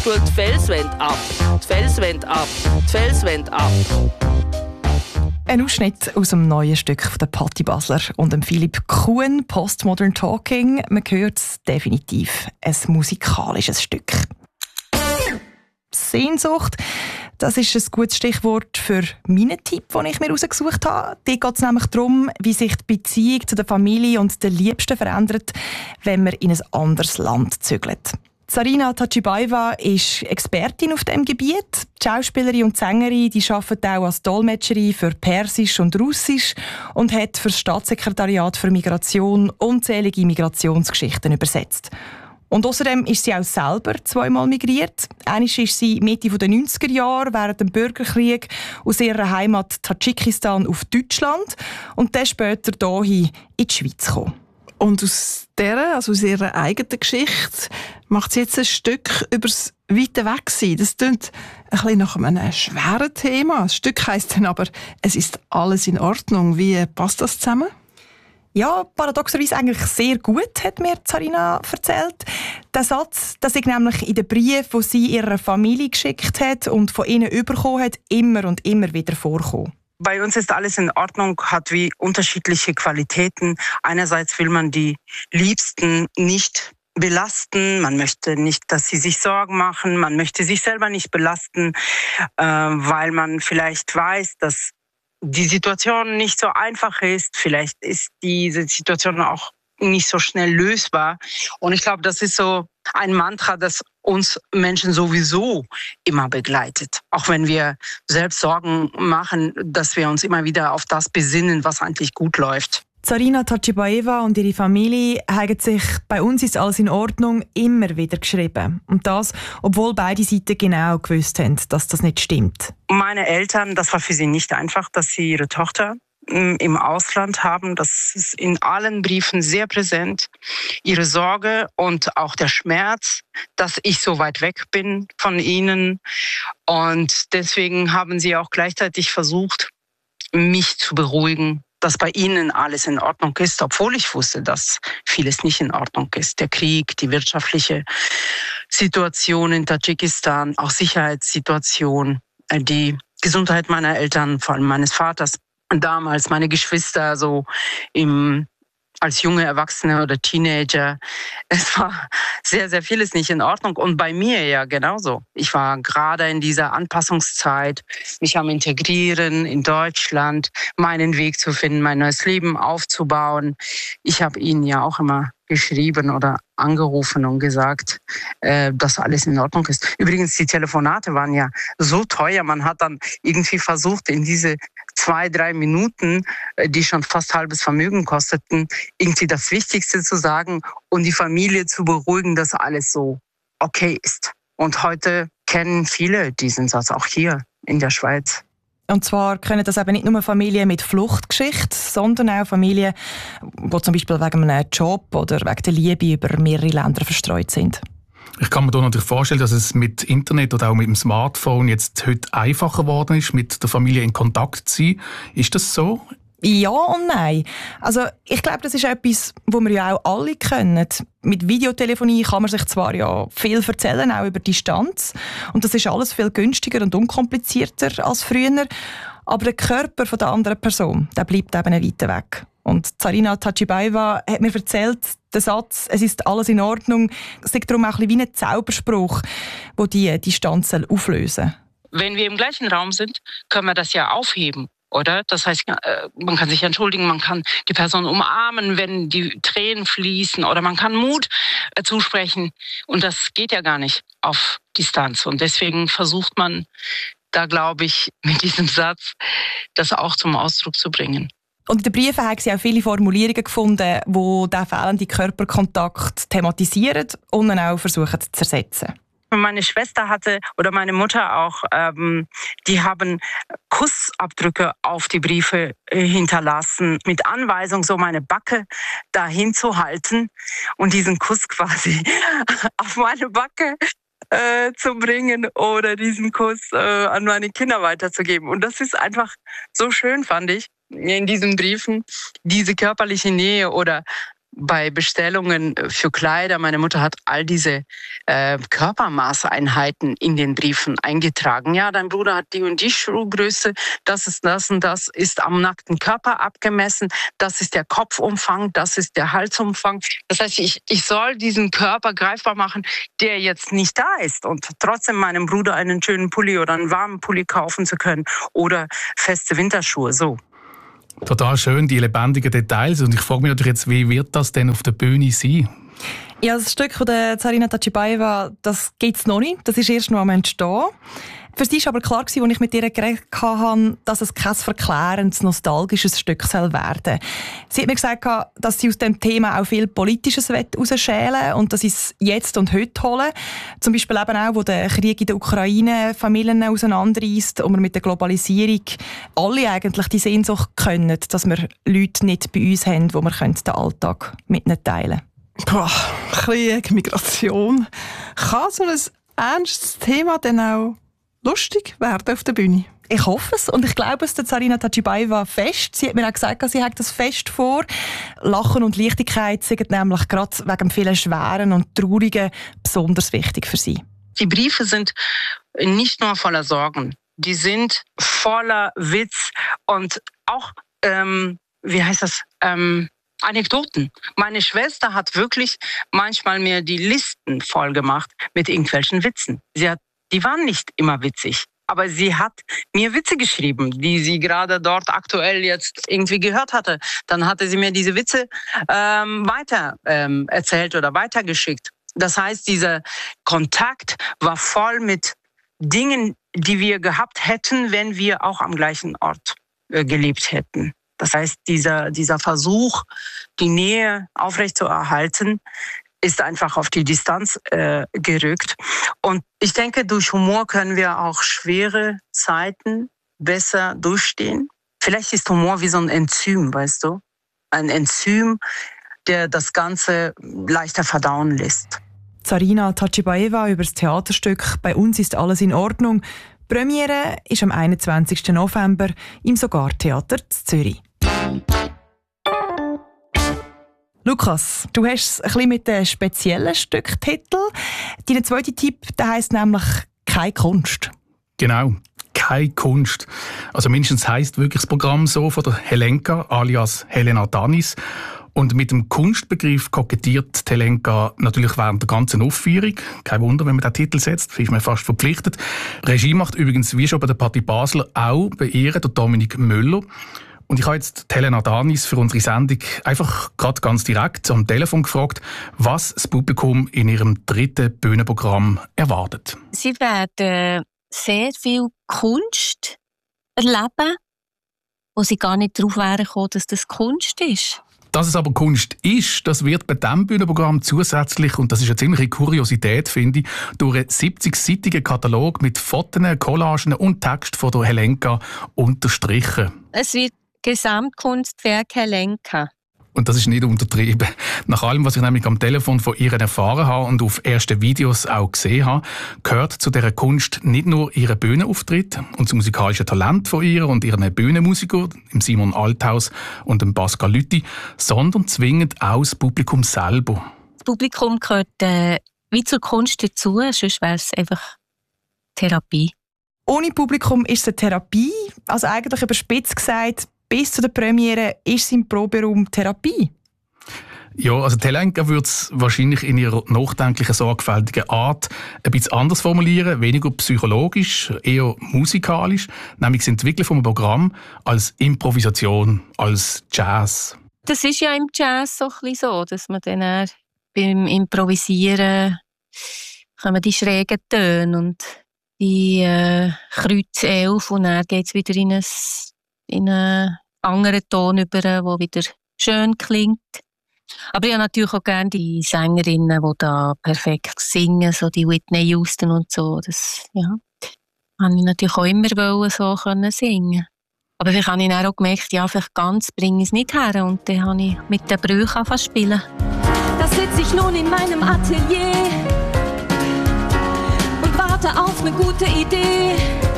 Beispiel die Felswand ab, die Felswand ab, die Felswand ab. Ein Ausschnitt aus dem neuen Stück von der Patti Basler und dem Philipp Kuhn, Postmodern Talking. Man hört es definitiv, ein musikalisches Stück. Sehnsucht, das ist ein gutes Stichwort für meinen Tipp, den ich mir herausgesucht habe. Dort geht es nämlich darum, wie sich die Beziehung zu der Familie und den Liebsten verändert, wenn man in ein anderes Land zügelt. Zarina Tachibaeva ist Expertin auf diesem Gebiet. Die Schauspielerin und Sängerin die arbeitet auch als Dolmetscherin für Persisch und Russisch und hat für das Staatssekretariat für Migration unzählige Migrationsgeschichten übersetzt. Und außerdem ist sie auch selber zweimal migriert. Einmal ist sie Mitte der 90er Jahre während dem Bürgerkrieg aus ihrer Heimat Tadschikistan auf Deutschland und dann später hierhin in die Schweiz gekommen. Und aus ihrer eigenen Geschichte macht sie jetzt ein Stück über das weite Wegsein. Das klingt ein bisschen nach einem schweren Thema. Das Stück heisst dann aber, es ist alles in Ordnung. Wie passt das zusammen? Ja, paradoxerweise eigentlich sehr gut, hat mir Zarina erzählt. Der Satz, dass ich nämlich in den Brief, den sie ihrer Familie geschickt hat und von ihnen bekommen hat, immer und immer wieder vorkommt. Bei uns ist alles in Ordnung, hat wie unterschiedliche Qualitäten. Einerseits will man die Liebsten nicht belasten, man möchte nicht, dass sie sich Sorgen machen, man möchte sich selber nicht belasten, weil man vielleicht weiß, dass die Situation nicht so einfach ist. Vielleicht ist diese Situation auch nicht so schnell lösbar. Und ich glaube, das ist so ein Mantra, das uns Menschen sowieso immer begleitet. Auch wenn wir selbst Sorgen machen, dass wir uns immer wieder auf das besinnen, was eigentlich gut läuft. Zarina Tachibaeva und ihre Familie haben sich «Bei uns ist alles in Ordnung» immer wieder geschrieben. Und das, obwohl beide Seiten genau gewusst haben, dass das nicht stimmt. Meine Eltern, das war für sie nicht einfach, dass sie ihre Tochter im Ausland haben. Das ist in allen Briefen sehr präsent. Ihre Sorge und auch der Schmerz, dass ich so weit weg bin von ihnen. Und deswegen haben sie auch gleichzeitig versucht, mich zu beruhigen, dass bei ihnen alles in Ordnung ist, obwohl ich wusste, dass vieles nicht in Ordnung ist. Der Krieg, die wirtschaftliche Situation in Tadschikistan, auch Sicherheitssituation, die Gesundheit meiner Eltern, vor allem meines Vaters, damals meine Geschwister so als junge Erwachsene oder Teenager. Es war sehr, sehr vieles nicht in Ordnung. Und bei mir ja genauso. Ich war gerade in dieser Anpassungszeit, mich am Integrieren in Deutschland, meinen Weg zu finden, mein neues Leben aufzubauen. Ich habe ihnen ja auch immer geschrieben oder angerufen und gesagt, dass alles in Ordnung ist. Übrigens, die Telefonate waren ja so teuer. Man hat dann irgendwie versucht, in diese 2-3 Minuten, die schon fast halbes Vermögen kosteten, irgendwie das Wichtigste zu sagen und die Familie zu beruhigen, dass alles so okay ist. Und heute kennen viele diesen Satz, auch hier in der Schweiz. Und zwar können das eben nicht nur Familien mit Fluchtgeschichte, sondern auch Familien, die zum Beispiel wegen einem Job oder wegen der Liebe über mehrere Länder verstreut sind. Ich kann mir da natürlich vorstellen, dass es mit Internet oder auch mit dem Smartphone jetzt heute einfacher geworden ist, mit der Familie in Kontakt zu sein. Ist das so? Ja und nein. Also ich glaube, das ist etwas, wo wir ja auch alle können. Mit Videotelefonie kann man sich zwar ja viel erzählen, auch über Distanz. Und das ist alles viel günstiger und unkomplizierter als früher. Aber der Körper von der anderen Person, der bleibt eben weit weg. Und Zarina Tachibaeva hat mir erzählt, der Satz, es ist alles in Ordnung, es ist darum auch ein bisschen wie ein Zauberspruch, der die Distanz auflösen soll. Wenn wir im gleichen Raum sind, können wir das ja aufheben. Oder? Das heißt, man kann sich entschuldigen, man kann die Person umarmen, wenn die Tränen fließen, oder man kann Mut zusprechen. Und das geht ja gar nicht auf Distanz. Und deswegen versucht man da, glaube ich, mit diesem Satz das auch zum Ausdruck zu bringen. Und in den Briefen haben sie auch viele Formulierungen gefunden, die den fehlenden Körperkontakt thematisieren und ihn auch versuchen zu ersetzen. Meine Schwester hatte, oder meine Mutter auch, die haben Kussabdrücke auf die Briefe hinterlassen, mit Anweisung, so meine Backe dahin zu halten und diesen Kuss quasi auf meine Backe zu bringen oder diesen Kuss an meine Kinder weiterzugeben. Und das ist einfach so schön, fand ich, in diesen Briefen, diese körperliche Nähe oder bei Bestellungen für Kleider, meine Mutter hat all diese Körpermaßeinheiten in den Briefen eingetragen. Ja, dein Bruder hat die und die Schuhgröße, das ist das und das, ist am nackten Körper abgemessen, das ist der Kopfumfang, das ist der Halsumfang. Das heißt, ich soll diesen Körper greifbar machen, der jetzt nicht da ist und trotzdem meinem Bruder einen schönen Pulli oder einen warmen Pulli kaufen zu können oder feste Winterschuhe, so. Total schön, die lebendigen Details. Und ich frage mich natürlich jetzt, wie wird das denn auf der Bühne sein? Ja, das Stück von der Zarina Tachibaeva, das gibt es noch nicht. Das ist erst noch am Entstehen. Für sie war aber klar, als ich mit ihr geredet habe, dass es kein verklärendes, nostalgisches Stück werden soll. Sie hat mir gesagt, dass sie aus dem Thema auch viel Politisches herausschälen und dass sie es jetzt und heute holen. Zum Beispiel eben auch, wo der Krieg in der Ukraine Familien auseinanderreißt und wir mit der Globalisierung alle eigentlich die Sehnsucht können, dass wir Leute nicht bei uns haben, wo wir den Alltag mit ihnen teilen können. Krieg, Migration. Kann so ein ernstes Thema dann auch lustig werden auf der Bühne? Ich hoffe es und ich glaube es der Zarina Tachibaeva fest. Sie hat mir auch gesagt, sie hat das fest vor. Lachen und Leichtigkeit sind nämlich gerade wegen vielen Schweren und Traurigen besonders wichtig für sie. Die Briefe sind nicht nur voller Sorgen, die sind voller Witz und auch, Anekdoten. Meine Schwester hat wirklich manchmal mir die Listen voll gemacht mit irgendwelchen Witzen. Die waren nicht immer witzig, aber sie hat mir Witze geschrieben, die sie gerade dort aktuell jetzt irgendwie gehört hatte. Dann hatte sie mir diese Witze weiter erzählt oder weitergeschickt. Das heißt, dieser Kontakt war voll mit Dingen, die wir gehabt hätten, wenn wir auch am gleichen Ort gelebt hätten. Das heißt, dieser Versuch, die Nähe aufrechtzuerhalten, ist einfach auf die Distanz gerückt. Und ich denke, durch Humor können wir auch schwere Zeiten besser durchstehen. Vielleicht ist Humor wie so ein Enzym, weißt du? Ein Enzym, der das Ganze leichter verdauen lässt. Zarina Tachibaeva über das Theaterstück «Bei uns ist alles in Ordnung». Premiere ist am 21. November im Sogar-Theater in Zürich. Lukas, du hast es ein bisschen mit einem speziellen Stücktitel. Dein zweiter Tipp heisst nämlich «Keine Kunst». Genau, keine Kunst. Also mindestens heisst wirklich das Programm so von der Helenka alias Helena Danis. Und mit dem Kunstbegriff kokettiert Helenka natürlich während der ganzen Aufführung. Kein Wunder, wenn man den Titel setzt, ist man fast verpflichtet. Regie macht übrigens, wie schon bei der Patti Basler, auch bei ihr der Dominik Müller. Und ich habe jetzt Helena Danis für unsere Sendung einfach gerade ganz direkt am Telefon gefragt, was das Publikum in ihrem dritten Bühnenprogramm erwartet. Sie werden sehr viel Kunst erleben, wo sie gar nicht darauf wären gekommen, dass das Kunst ist. Dass es aber Kunst ist, das wird bei diesem Bühnenprogramm zusätzlich, und das ist eine ziemliche Kuriosität, finde ich, durch einen 70-seitigen Katalog mit Fotos, Collagen und Text von der Helenka unterstrichen. Es wird Gesamtkunstwerk Helenka. Und das ist nicht untertrieben. Nach allem, was ich nämlich am Telefon von ihr erfahren habe und auf ersten Videos auch gesehen habe, gehört zu dieser Kunst nicht nur ihr Bühnenauftritt und das musikalische Talent von ihr und ihren Bühnenmusikern, dem Simon Althaus und dem Pascal Lüthi, sondern zwingend auch das Publikum selber. Das Publikum gehört wie zur Kunst dazu, sonst wäre es einfach Therapie. Ohne Publikum ist es eine Therapie, also eigentlich überspitzt gesagt, bis zu der Premiere ist es im Proberaum Therapie. Ja, also Helenka würde es wahrscheinlich in ihrer nachdenklichen, sorgfältigen Art ein bisschen anders formulieren, weniger psychologisch, eher musikalisch, nämlich das Entwickeln vom Programm als Improvisation, als Jazz. Das ist ja im Jazz so ein bisschen so, dass man dann beim Improvisieren kommen die schrägen Töne und die Kreuz 11 und dann geht es wieder in einen anderen Ton über, der wieder schön klingt. Aber ich habe natürlich auch gerne die Sängerinnen, die da perfekt singen, so die Whitney Houston und so. Das habe ich natürlich auch immer so singen. Aber vielleicht habe ich dann auch gemerkt, ja, vielleicht ganz bringe ich es nicht her. Und dann habe ich mit den Brüchen angefangen zu spielen. Da sitze ich nun in meinem Atelier und warte auf eine gute Idee.